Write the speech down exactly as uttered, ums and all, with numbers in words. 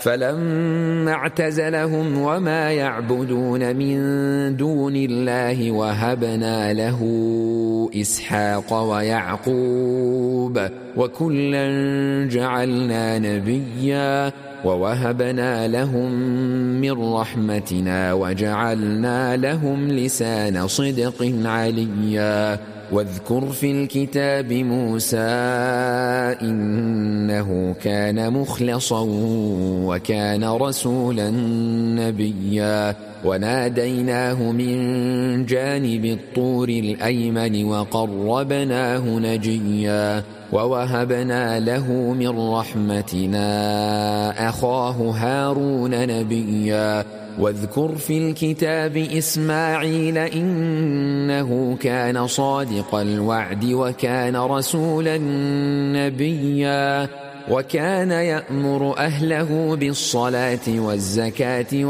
فلما اعتزلهم وما يعبدون من دون الله وهبنا له إسحاق ويعقوب وكلا جعلنا نبيا ووهبنا لهم من رحمتنا وجعلنا لهم لسان صدق عليا واذكر في الكتاب موسى إنه كان مخلصا وكان رسولا نبيا وناديناه من جانب الطور الأيمن وقربناه نجيا ووهبنا له من رحمتنا أخاه هارون نبيا واذكر في الكتاب إسماعيل إنه كان صادق الوعد وكان رسولا نبيا وكان يأمر أهله بالصلاة والزكاة